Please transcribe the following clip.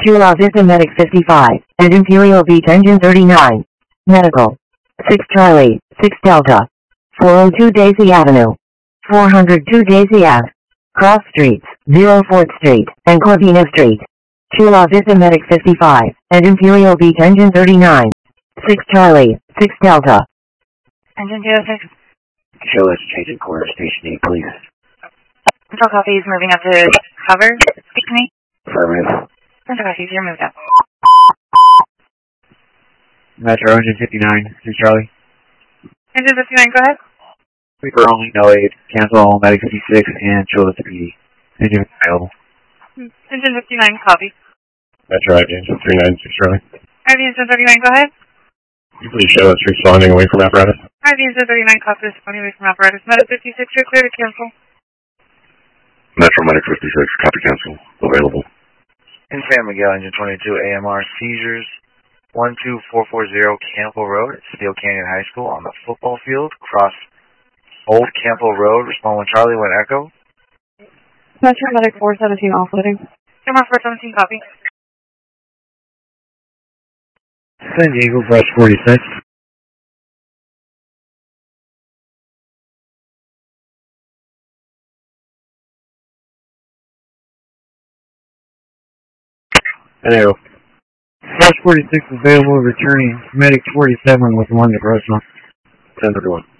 Chula Vista Medic 55, and Imperial Beach Engine 39. Medical. 6 Charlie, 6 Delta. 402 Daisy Avenue. 402 Daisy Ave. Cross Streets, 04th Street, and Corvina Street. Chula Vista Medic 55, and Imperial Beach Engine 39. 6 Charlie, 6 Delta. Engine 06. Show us changing corner station 8, please. Central Coffee is moving up to cover. Speak to me. Affirmative. Central Coffee, you're moved up. Metro Engine 59, 6 Charlie. Engine 59, go ahead. For only no aid. Cancel all Medic 56 and Chula Vista PD. Engine available. Engine 59, copy. Metro Engine 39, 6 Charlie. RV Engine 39, go ahead. Can you please show us responding away from apparatus? RV Engine 39, copy, responding away from apparatus. Medic 56, you're clear to cancel. Metro Medic 56, copy cancel. Available. In San Miguel, Engine 22, AMR seizures 12440 Campbell Road, Steel Canyon High School on the football field, cross Old Campbell Road. Respond when Charlie, when Echo. Metro Medic 417 offloading. MR 417, copy. San Diego, Brush 46. Hello. Brush 46 available, returning Medic 47 with 1 to Grossmont. 1031.